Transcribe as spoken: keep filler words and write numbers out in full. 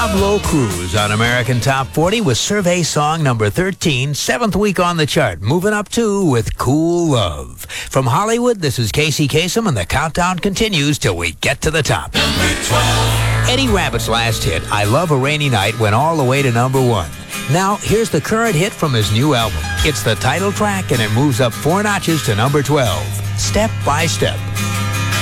Pablo Cruz on American Top forty with Survey Song number thirteen, seventh week on the chart, moving up two with Cool Love. From Hollywood, this is Casey Kasem, and the countdown continues till we get to the top. Number twelve. Eddie Rabbitt's last hit, I Love a Rainy Night, went all the way to number one. Now, here's the current hit from his new album. It's the title track, and it moves up four notches to number twelve, Step by Step.